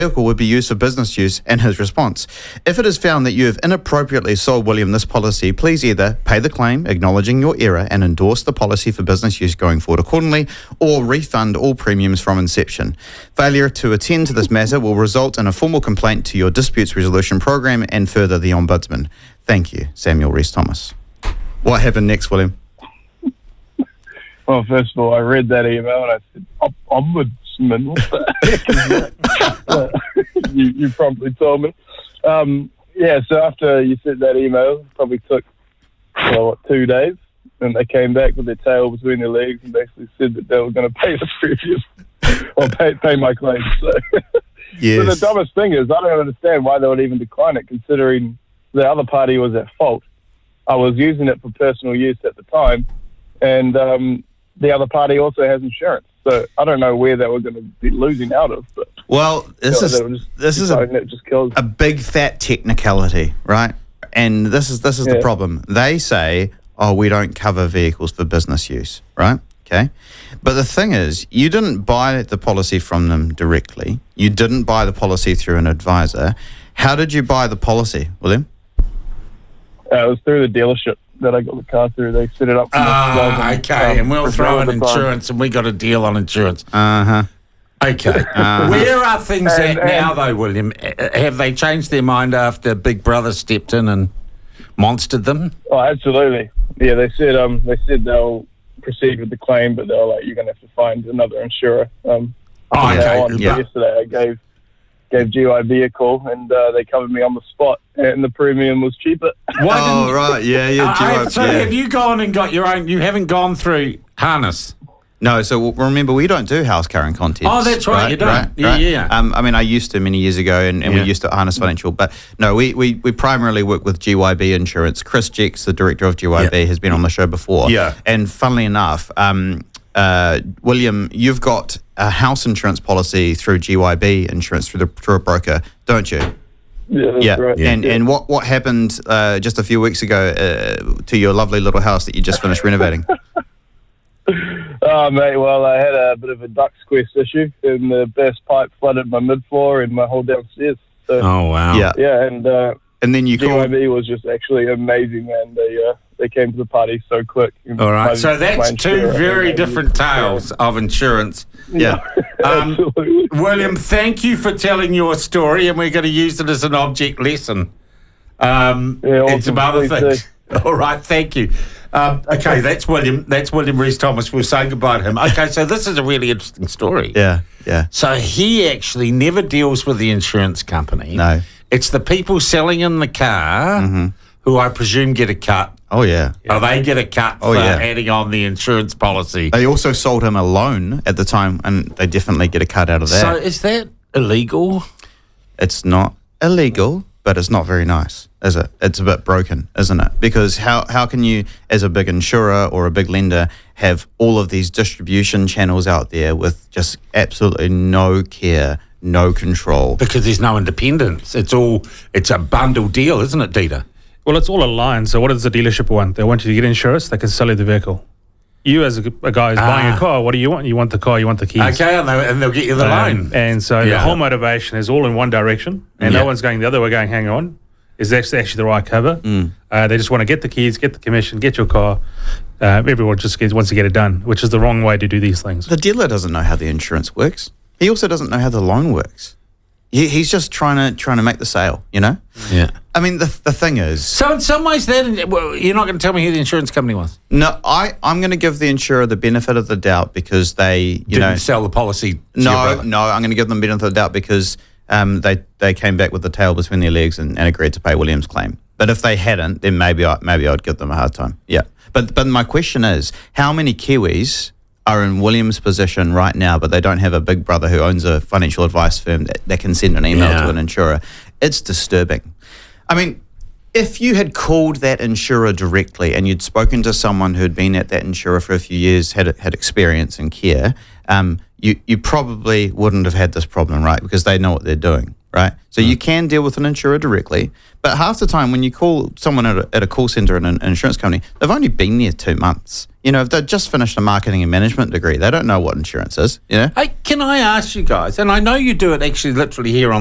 vehicle would be used for business use, and his response: if it is found that you have inappropriately sold William this policy, please either pay the claim, acknowledging your error, and endorse the policy for business use going forward accordingly, or refund all premiums from inception. Failure to attend to this matter will result in a formal complaint to your disputes resolution program and further the Ombudsman. Thank you, Samuel Rees Thomas. What happened next, William? Well, first of all, I read that email and I said, Ombudsman, what the heck is that? you promptly told me. So after you sent that email, it probably took, 2 days, and they came back with their tail between their legs and basically said that they were going to pay the previous, or pay my claim. So. Yes. So the dumbest thing is, I don't understand why they would even decline it, considering the other party was at fault. I was using it for personal use at the time, and the other party also has insurance. So I don't know where they were going to be losing out of. But well, this is a big fat technicality, right? And this is the problem. They say, "Oh, we don't cover vehicles for business use," right? Okay. But the thing is, you didn't buy the policy from them directly. You didn't buy the policy through an advisor. How did you buy the policy, William? It was through the dealership that I got the car through. They set it up. Okay. And we'll throw in insurance, and we got a deal on insurance. Uh-huh. Okay. Where are things at now, though, William? Have they changed their mind after Big Brother stepped in and monstered them? Oh, absolutely. Yeah, they said they'll proceed with the claim, but they're like, you're going to have to find another insurer. Yesterday I gave GYB a call, and they covered me on the spot, and the premium was cheaper. Right, yeah. So have you gone and got your own? You haven't gone through Harness? No, so remember, we don't do house car and contents. Oh, that's right, you don't. Right. Yeah. I used to many years ago, and we used to Harness Financial, but no, we primarily work with GYB Insurance. Chris Jex, the director of GYB, has been on the show before. Yeah. And funnily enough, William, you've got a house insurance policy through GYB Insurance through a broker, don't you? Yeah, that's right. And what happened just a few weeks ago to your lovely little house that you just finished renovating? Oh, mate, well, I had a bit of a duct squeeze issue, and the burst pipe flooded my mid-floor and my whole downstairs. So, oh, wow. Yeah, and then you GYB was just actually amazing, and they came to the party so quick. All right, so that's two very different tales of insurance. Yeah. Absolutely. William, thank you for telling your story, and we're going to use it as an object lesson. And some other things. All right, thank you. Okay, that's William Rees Thomas. We'll say goodbye to him. Okay, so this is a really interesting story. Yeah. So he actually never deals with the insurance company. No. It's the people selling in the car who I presume get a cut. Oh, yeah. Oh, they get a cut for adding on the insurance policy. They also sold him a loan at the time, and they definitely get a cut out of that. So is that illegal? It's not illegal, but it's not very nice, is it? It's a bit broken, isn't it? Because how can you, as a big insurer or a big lender, have all of these distribution channels out there with just absolutely no care, no control? Because there's no independence. It's a bundle deal, isn't it, Dieter? Well, it's all aligned. So what does the dealership want? They want you to get insurance. They can sell you the vehicle. You, as a guy who's buying a car, what do you want? You want the car, you want the keys. Okay, and they'll get you the loan. And so the whole motivation is all in one direction, and no one's going the other way going, hang on, is actually the right cover. They just want to get the keys, get the commission, get your car. Everyone just wants to get it done, which is the wrong way to do these things. The dealer doesn't know how the insurance works. He also doesn't know how the loan works. He's just trying to make the sale, you know? Yeah. I mean, the thing is... So in some ways, you're not going to tell me who the insurance company was? No, I'm going to give the insurer the benefit of the doubt because they, didn't sell the policy to your brother. No, I'm going to give them the benefit of the doubt because they came back with the tail between their legs and agreed to pay William's claim. But if they hadn't, then maybe I'd give them a hard time. Yeah. But my question is, how many Kiwis are in William's position right now, but they don't have a big brother who owns a financial advice firm that can send an email to an insurer? It's disturbing. I mean, if you had called that insurer directly and you'd spoken to someone who'd been at that insurer for a few years, had experience and care, you probably wouldn't have had this problem, right? Because they know what they're doing, right? So you can deal with an insurer directly, but half the time when you call someone at a call center in an insurance company, they've only been there 2 months. You know, if they've just finished a marketing and management degree, they don't know what insurance is, you know? Hey, can I ask you guys, and I know you do it actually literally here on